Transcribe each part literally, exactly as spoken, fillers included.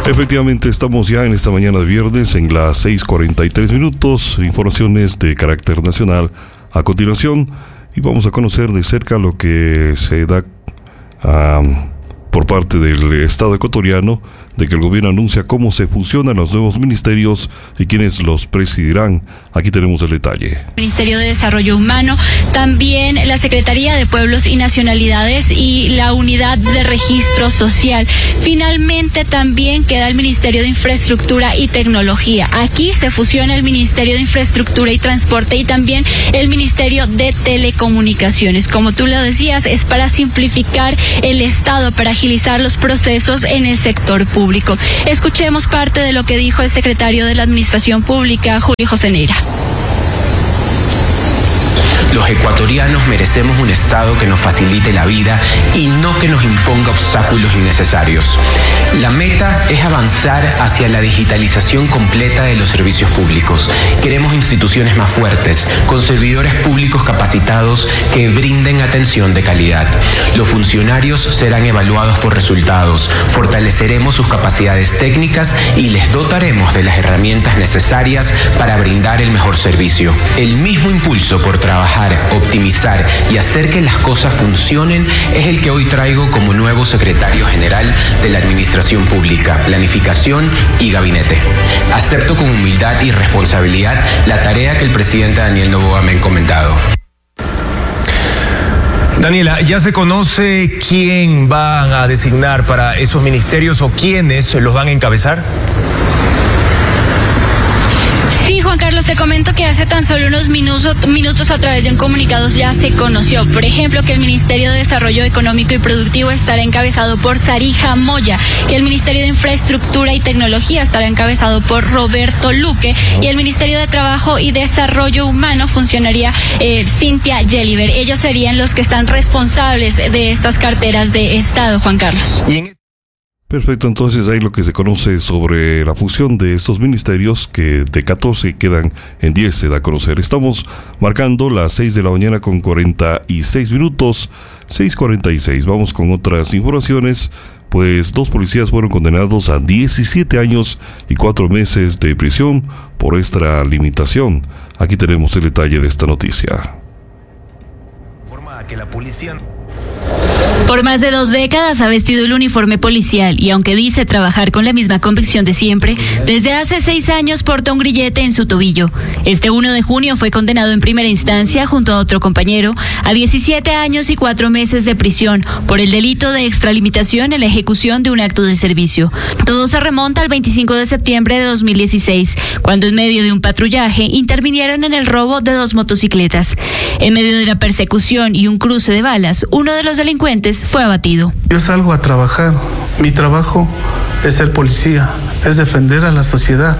Efectivamente, estamos ya en esta mañana de viernes en las seis cuarenta y tres minutos, informaciones de carácter nacional a continuación, y vamos a conocer de cerca lo que se da um, por parte del Estado ecuatoriano, de que el gobierno anuncia cómo se fusionan los nuevos ministerios y quiénes los presidirán. Aquí tenemos el detalle. Ministerio de Desarrollo Humano, también la Secretaría de Pueblos y Nacionalidades y la Unidad de Registro Social. Finalmente también queda el Ministerio de Infraestructura y Tecnología. Aquí se fusiona el Ministerio de Infraestructura y Transporte y también el Ministerio de Telecomunicaciones. Como tú lo decías, es para simplificar el Estado, para agilizar los procesos en el sector público. Público. Escuchemos parte de lo que dijo el secretario de la Administración Pública, Julio José Neira. Los ecuatorianos merecemos un Estado que nos facilite la vida y no que nos imponga obstáculos innecesarios. La meta es avanzar hacia la digitalización completa de los servicios públicos. Queremos instituciones más fuertes, con servidores públicos capacitados que brinden atención de calidad. Los funcionarios serán evaluados por resultados, fortaleceremos sus capacidades técnicas y les dotaremos de las herramientas necesarias para brindar el mejor servicio. El mismo impulso por trabajar, optimizar y hacer que las cosas funcionen es el que hoy traigo como nuevo secretario general de la Administración Pública, Planificación y Gabinete. Acepto con humildad y responsabilidad la tarea que el presidente Daniel Noboa me ha encomendado. Daniela, ¿ya se conoce quién van a designar para esos ministerios o quiénes los van a encabezar? Sí, Juan Carlos, te comento que hace tan solo unos minutos, minutos a través de un comunicado ya se conoció, por ejemplo, que el Ministerio de Desarrollo Económico y Productivo estará encabezado por Sarija Moya, que el Ministerio de Infraestructura y Tecnología estará encabezado por Roberto Luque y el Ministerio de Trabajo y Desarrollo Humano funcionaría eh, Cintia Yeliver. Ellos serían los que están responsables de estas carteras de Estado, Juan Carlos. Perfecto, entonces ahí lo que se conoce sobre la fusión de estos ministerios, que de catorce quedan en diez, se da a conocer. Estamos marcando las seis de la mañana con cuarenta y seis minutos, seis cuarenta y seis. Vamos con otras informaciones, pues dos policías fueron condenados a diecisiete años y cuatro meses de prisión por extralimitación. Aquí tenemos el detalle de esta noticia. Forma que la policía... Por más de dos décadas ha vestido el uniforme policial y aunque dice trabajar con la misma convicción de siempre, desde hace seis años porta un grillete en su tobillo. Este uno de junio fue condenado en primera instancia junto a otro compañero a diecisiete años y cuatro meses de prisión por el delito de extralimitación en la ejecución de un acto de servicio. Todo se remonta al veinticinco de septiembre de dos mil dieciséis, cuando en medio de un patrullaje intervinieron en el robo de dos motocicletas. En medio de la persecución y un cruce de balas, uno de los delincuentes fue abatido. Yo salgo a trabajar. Mi trabajo es ser policía, es defender a la sociedad.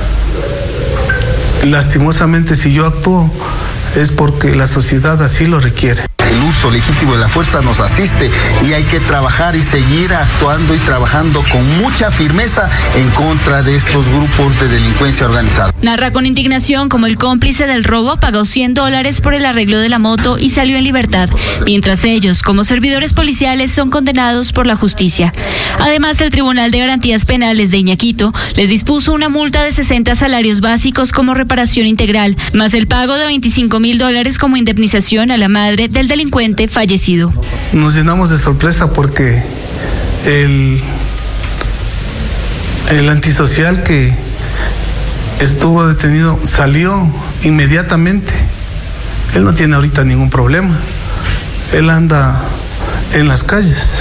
Lastimosamente, si yo actúo, es porque la sociedad así lo requiere. El uso legítimo de la fuerza nos asiste y hay que trabajar y seguir actuando y trabajando con mucha firmeza en contra de estos grupos de delincuencia organizada. Narra con indignación como el cómplice del robo pagó cien dólares por el arreglo de la moto y salió en libertad, mientras ellos, como servidores policiales, son condenados por la justicia. Además, el Tribunal de Garantías Penales de Iñaquito les dispuso una multa de sesenta salarios básicos como reparación integral, más el pago de veinticinco mil dólares como indemnización a la madre del delincuente fallecido. Nos llenamos de sorpresa porque el, el antisocial que estuvo detenido salió inmediatamente. Él no tiene ahorita ningún problema. Él anda en las calles.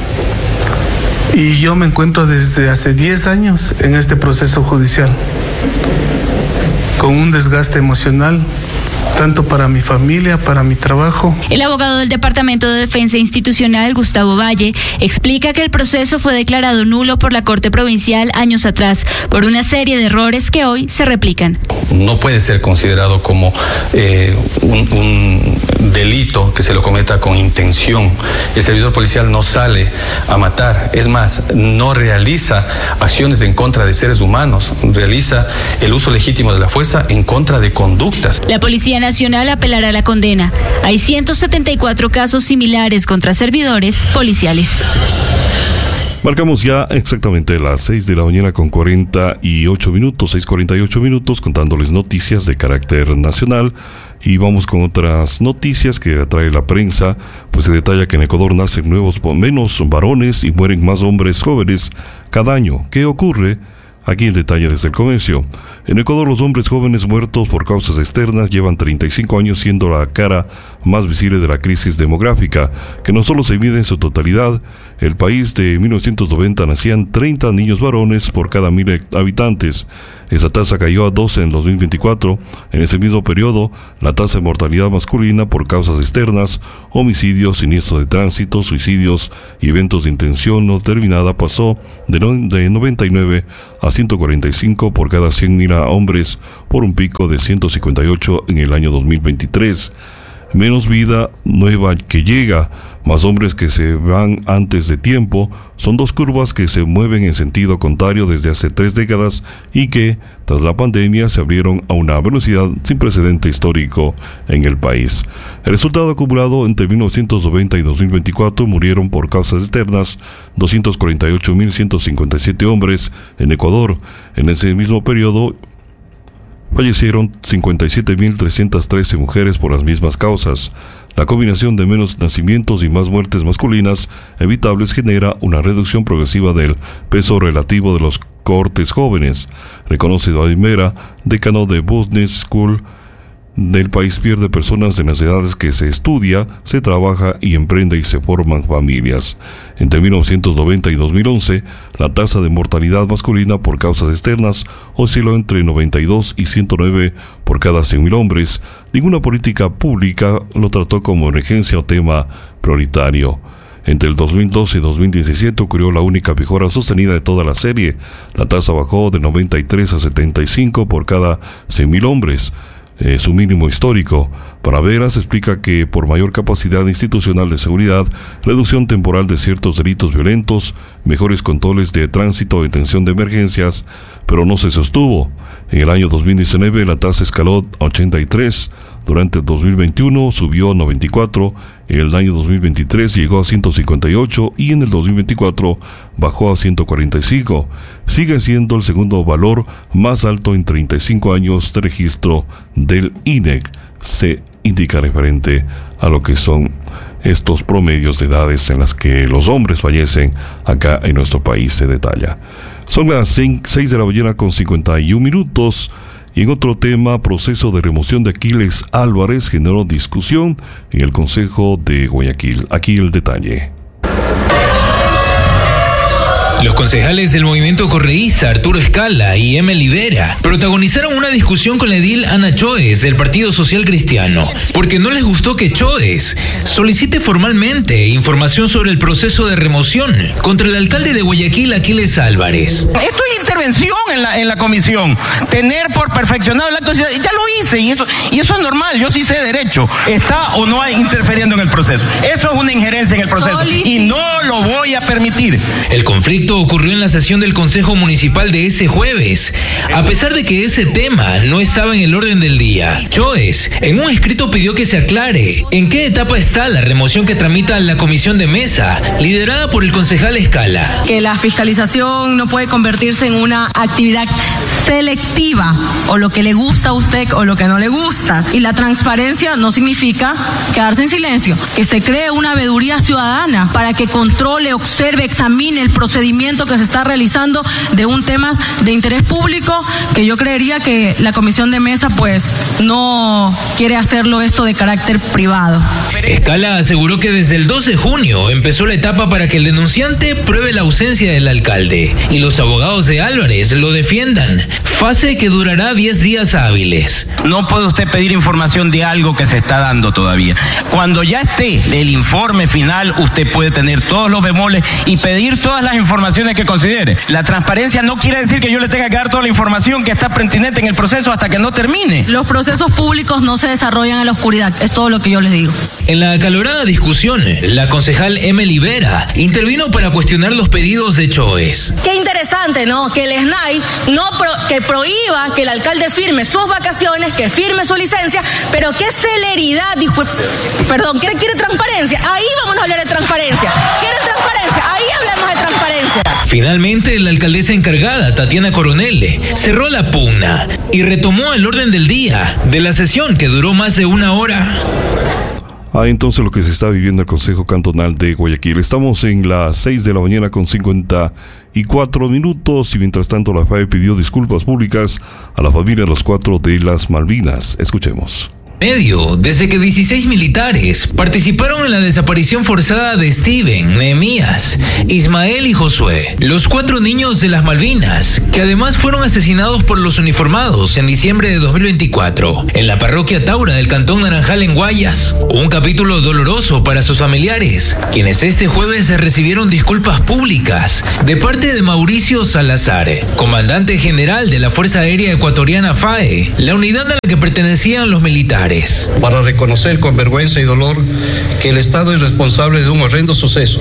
Y yo me encuentro desde hace diez años en este proceso judicial, con un desgaste emocional, tanto para mi familia, para mi trabajo. El abogado del Departamento de Defensa Institucional, Gustavo Valle, explica que el proceso fue declarado nulo por la Corte Provincial años atrás, por una serie de errores que hoy se replican. No puede ser considerado como eh, un, un delito que se lo cometa con intención. El servidor policial no sale a matar, es más, no realiza acciones en contra de seres humanos, realiza el uso legítimo de la fuerza en contra de conductas. La Policía Nacional apelará a la condena. Hay ciento setenta y cuatro casos similares contra servidores policiales. Marcamos ya exactamente las seis de la mañana con cuarenta y ocho minutos, seis cuarenta y ocho minutos, contándoles noticias de carácter nacional. Y vamos con otras noticias que trae la prensa, pues se detalla que en Ecuador nacen nuevos menos varones y mueren más hombres jóvenes cada año. ¿Qué ocurre? Aquí el detalle desde el comercio. En Ecuador, los hombres jóvenes muertos por causas externas llevan treinta y cinco años siendo la cara más visible de la crisis demográfica, que no solo se mide en su totalidad. El país de mil novecientos noventa nacían treinta niños varones por cada mil habitantes. Esa tasa cayó a doce en dos mil veinticuatro. En ese mismo periodo, la tasa de mortalidad masculina por causas externas, homicidios, siniestros de tránsito, suicidios y eventos de intención no determinada pasó de, no, de noventa y nueve a ciento cuarenta y cinco por cada cien mil hombres, por un pico de ciento cincuenta y ocho en el año dos mil veintitrés. Menos vida nueva que llega, más hombres que se van antes de tiempo, son dos curvas que se mueven en sentido contrario desde hace tres décadas y que, tras la pandemia, se abrieron a una velocidad sin precedente histórico en el país. El resultado acumulado entre mil novecientos noventa y dos mil veinticuatro murieron por causas externas doscientos cuarenta y ocho mil ciento cincuenta y siete hombres en Ecuador. En ese mismo periodo, fallecieron cincuenta y siete mil trescientas trece mujeres por las mismas causas. La combinación de menos nacimientos y más muertes masculinas evitables genera una reducción progresiva del peso relativo de los cohortes jóvenes, reconoce David Mera, decano de Business School del país. Pierde personas en las edades que se estudia, se trabaja y emprende y se forman familias. Entre mil novecientos noventa y dos mil once, la tasa de mortalidad masculina por causas externas osciló entre noventa y dos y ciento nueve por cada cien mil hombres. Ninguna política pública lo trató como emergencia o tema prioritario. Entre el dos mil doce y dos mil diecisiete ocurrió la única mejora sostenida de toda la serie. La tasa bajó de noventa y tres a setenta y cinco por cada cien mil hombres. Eh, su mínimo histórico. Para Veras explica que por mayor capacidad institucional de seguridad, reducción temporal de ciertos delitos violentos, mejores controles de tránsito e detención de emergencias, pero no se sostuvo. En el año dos mil diecinueve la tasa escaló a ochenta y tres, durante el dos mil veintiuno subió a noventa y cuatro, en el año dos mil veintitrés llegó a ciento cincuenta y ocho y en el dos mil veinticuatro bajó a ciento cuarenta y cinco. Sigue siendo el segundo valor más alto en treinta y cinco años de registro del I N E C, se indica referente a lo que son estos promedios de edades en las que los hombres fallecen acá en nuestro país, se detalla. Son las seis de la mañana con cincuenta y un minutos. Y en otro tema, proceso de remoción de Aquiles Álvarez generó discusión en el Consejo de Guayaquil. Aquí el detalle. Los concejales del movimiento correísta Arturo Escala y Emely Vera protagonizaron una discusión con la edil Ana Choes del Partido Social Cristiano, porque no les gustó que Choes solicite formalmente información sobre el proceso de remoción contra el alcalde de Guayaquil, Aquiles Álvarez. Esto es intervención en la, en la comisión, tener por perfeccionado el acto, ya lo hice y eso, y eso es normal, yo sí sé derecho, está o no hay interfiriendo en el proceso. Eso es una injerencia en el proceso y no lo voy a permitir. El conflicto ocurrió en la sesión del Consejo Municipal de ese jueves, a pesar de que ese tema no estaba en el orden del día. Choes, en un escrito, pidió que se aclare en qué etapa está la remoción que tramita la comisión de mesa, liderada por el concejal Escala. Que la fiscalización no puede convertirse en una actividad selectiva, o lo que le gusta a usted o lo que no le gusta. Y la transparencia no significa quedarse en silencio, que se cree una veeduría ciudadana para que controle, observe, examine el procedimiento que se está realizando de un tema de interés público, que yo creería que la comisión de mesa pues no quiere hacerlo esto de carácter privado. Escala aseguró que desde el dos de junio empezó la etapa para que el denunciante pruebe la ausencia del alcalde y los abogados de Álvarez lo defiendan, fase que durará diez días hábiles. No puede usted pedir información de algo que se está dando todavía. Cuando ya esté el informe final, usted puede tener todos los bemoles y pedir todas las informaciones que considere. La transparencia no quiere decir que yo le tenga que dar toda la información que está pertinente en el proceso hasta que no termine. Los procesos públicos no se desarrollan en la oscuridad, es todo lo que yo les digo. En la acalorada discusión, la concejal Emely Vera intervino para cuestionar los pedidos de Choes. Qué interesante, ¿no? Que el S N A I no pro, que prohíba que el alcalde firme sus vacaciones, que firme su licencia, pero qué celeridad, dijo, perdón, ¿quiere, quiere transparencia? Ahí vamos a hablar de transparencia. ¿Quiere transparencia? transparencia, ahí hablemos de transparencia. Finalmente, la alcaldesa encargada, Tatiana Coronel, cerró la pugna y retomó el orden del día de la sesión que duró más de una hora. Ah, entonces lo que se está viviendo en el Consejo Cantonal de Guayaquil. Estamos en las seis de la mañana con cincuenta y cuatro minutos y mientras tanto la F A E pidió disculpas públicas a la familia de los cuatro de las Malvinas. Escuchemos. Medio, desde que dieciséis militares participaron en la desaparición forzada de Steven, Nehemías, Ismael y Josué, los cuatro niños de las Malvinas, que además fueron asesinados por los uniformados en diciembre de dos mil veinticuatro, en la parroquia Taura del Cantón Naranjal en Guayas. Un capítulo doloroso para sus familiares, quienes este jueves recibieron disculpas públicas de parte de Mauricio Salazar, comandante general de la Fuerza Aérea Ecuatoriana F A E, la unidad a la que pertenecían los militares. Para reconocer con vergüenza y dolor que el Estado es responsable de un horrendo suceso,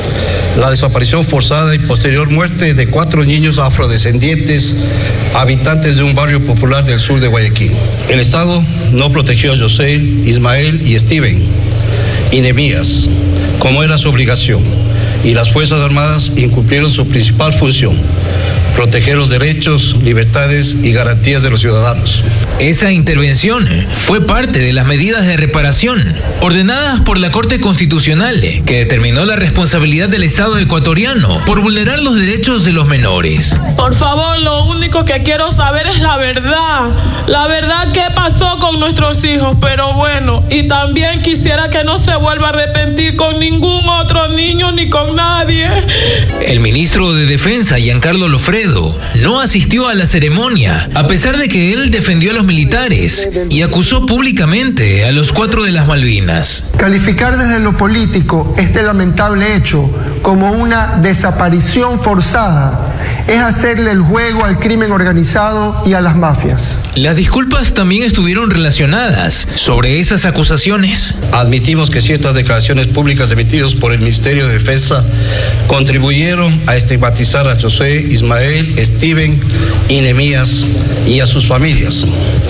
la desaparición forzada y posterior muerte de cuatro niños afrodescendientes, habitantes de un barrio popular del sur de Guayaquil. El Estado no protegió a José, Ismael y Steven y Nehemías, como era su obligación, y las Fuerzas Armadas incumplieron su principal función: proteger los derechos, libertades y garantías de los ciudadanos. Esa intervención fue parte de las medidas de reparación ordenadas por la Corte Constitucional, que determinó la responsabilidad del Estado ecuatoriano por vulnerar los derechos de los menores. Por favor, lo único que quiero saber es la verdad, la verdad qué pasó con nuestros hijos, pero bueno, y también quisiera que no se vuelva a arrepentir con ningún otro niño ni con nadie. El ministro de Defensa, Giancarlo Lofredo, no asistió a la ceremonia, a pesar de que él defendió a los militares y acusó públicamente a los cuatro de las Malvinas. Calificar desde lo político este lamentable hecho como una desaparición forzada es hacerle el juego al crimen organizado y a las mafias. Las disculpas también estuvieron relacionadas sobre esas acusaciones. Admitimos que ciertas declaraciones públicas emitidas por el Ministerio de Defensa contribuyeron a estigmatizar a José, Ismael, Steven y Nehemías y a sus familias,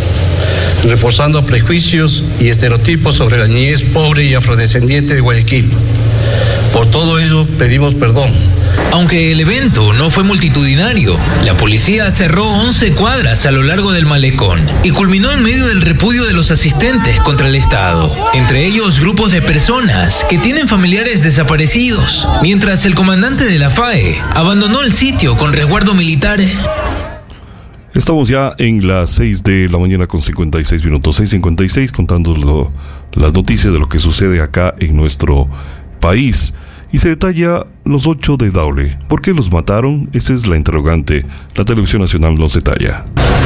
reforzando prejuicios y estereotipos sobre la niñez pobre y afrodescendiente de Guayaquil. Por todo ello pedimos perdón. Aunque el evento no fue multitudinario, la policía cerró once cuadras a lo largo del malecón y culminó en medio del repudio de los asistentes contra el Estado, entre ellos grupos de personas que tienen familiares desaparecidos, mientras el comandante de la F A E abandonó el sitio con resguardo militar. Estamos ya en las seis de la mañana con cincuenta y seis minutos, seis cincuenta y seis, contando lo, las noticias de lo que sucede acá en nuestro país. Y se detalla los ocho de Daule. ¿Por qué los mataron? Esa es la interrogante. La Televisión Nacional nos detalla.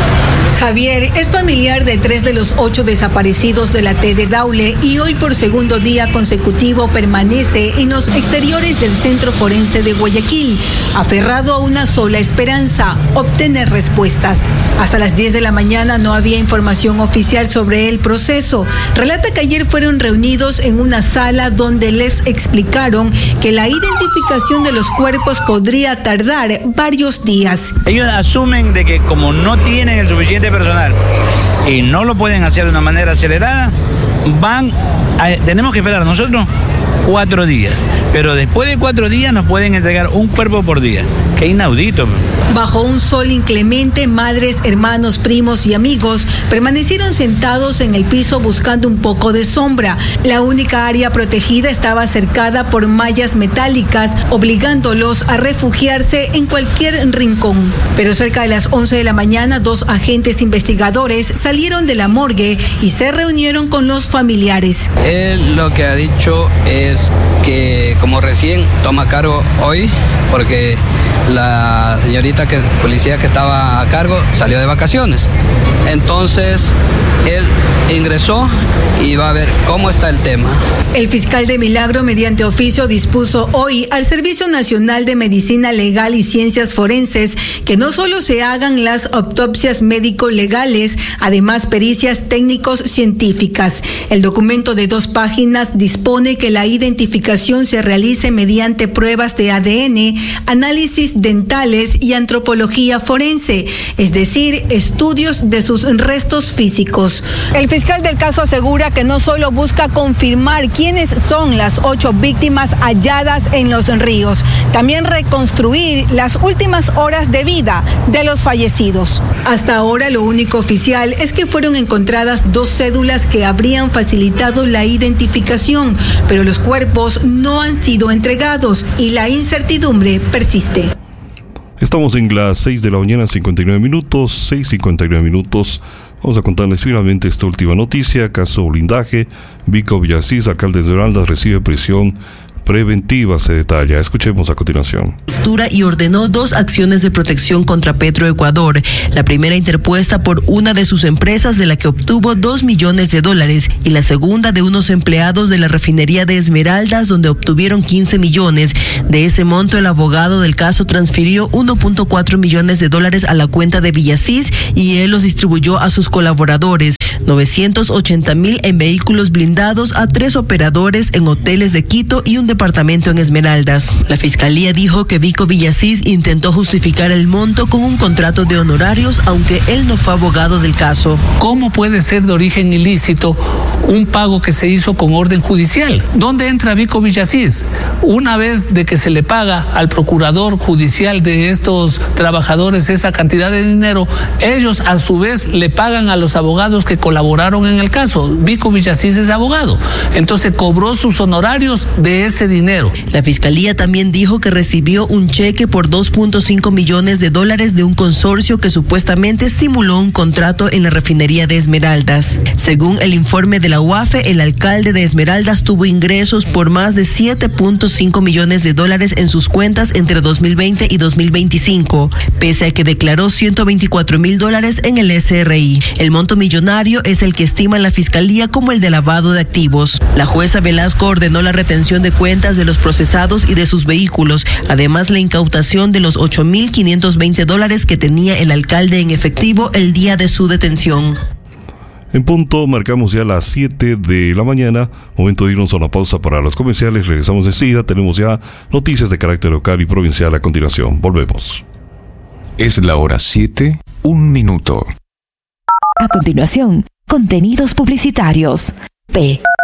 Javier es familiar de tres de los ocho desaparecidos de la T de Daule y hoy por segundo día consecutivo permanece en los exteriores del Centro Forense de Guayaquil, aferrado a una sola esperanza: obtener respuestas. Hasta las diez de la mañana no había información oficial sobre el proceso. Relata que ayer fueron reunidos en una sala donde les explicaron que la identificación de los cuerpos podría tardar varios días. Ellos asumen de que como no tienen el suficiente personal y no lo pueden hacer de una manera acelerada, van a, tenemos que esperar nosotros cuatro días, pero después de cuatro días nos pueden entregar un cuerpo por día. Qué inaudito. Bajo un sol inclemente, madres, hermanos, primos y amigos permanecieron sentados en el piso buscando un poco de sombra. La única área protegida estaba cercada por mallas metálicas, obligándolos a refugiarse en cualquier rincón. Pero cerca de las once de la mañana, dos agentes investigadores salieron de la morgue y se reunieron con los familiares. Él lo que ha dicho es que como recién toma cargo hoy, porque la señorita que, policía que estaba a cargo salió de vacaciones. Entonces, él ingresó y va a ver cómo está el tema. El fiscal de Milagro, mediante oficio, dispuso hoy al Servicio Nacional de Medicina Legal y Ciencias Forenses que no solo se hagan las autopsias médico-legales, además pericias técnicos-científicas. El documento de dos páginas dispone que la identificación se realiza realice mediante pruebas de A D N, análisis dentales y antropología forense, es decir, estudios de sus restos físicos. El fiscal del caso asegura que no solo busca confirmar quiénes son las ocho víctimas halladas en los ríos, también reconstruir las últimas horas de vida de los fallecidos. Hasta ahora lo único oficial es que fueron encontradas dos cédulas que habrían facilitado la identificación, pero los cuerpos no han sido entregados y la incertidumbre persiste. Estamos en las seis de la mañana, cincuenta y nueve minutos, seis cincuenta y nueve minutos. Vamos a contarles finalmente esta última noticia. Caso blindaje, Vico Villasís, alcalde de Esmeraldas, recibe prisión preventiva, se detalla. Escuchemos a continuación. Y ordenó dos acciones de protección contra Petroecuador. La primera interpuesta por una de sus empresas, de la que obtuvo dos millones de dólares, y la segunda de unos empleados de la refinería de Esmeraldas, donde obtuvieron quince millones. De ese monto, el abogado del caso transfirió uno punto cuatro millones de dólares a la cuenta de Villasís y él los distribuyó a sus colaboradores. novecientos ochenta mil en vehículos blindados a tres operadores en hoteles de Quito y un departamento en Esmeraldas. La fiscalía dijo que Vico Villasís intentó justificar el monto con un contrato de honorarios, aunque él no fue abogado del caso. ¿Cómo puede ser de origen ilícito un pago que se hizo con orden judicial? ¿Dónde entra Vico Villasís? Una vez de que se le paga al procurador judicial de estos trabajadores esa cantidad de dinero, ellos a su vez le pagan a los abogados que colaboraron en el caso. Vico Villasís es abogado, entonces cobró sus honorarios de ese dinero. La fiscalía también dijo que recibió un cheque por dos punto cinco millones de dólares de un consorcio que supuestamente simuló un contrato en la refinería de Esmeraldas. Según el informe de la U A F E, el alcalde de Esmeraldas tuvo ingresos por más de siete punto cinco millones de dólares en sus cuentas entre dos mil veinte y dos mil veinticinco, pese a que declaró ciento veinticuatro mil dólares en el S R I. El monto millonario es el que estima la fiscalía como el de lavado de activos. La jueza Velasco ordenó la retención de cuentas de los procesados y de sus vehículos, además la incautación de los ocho mil quinientos veinte dólares que tenía el alcalde en efectivo el día de su detención. En punto, marcamos ya las siete de la mañana, momento de irnos a una pausa para los comerciales. Regresamos enseguida, tenemos ya noticias de carácter local y provincial a continuación. Volvemos. Es la hora siete, un minuto. A continuación, contenidos publicitarios. P.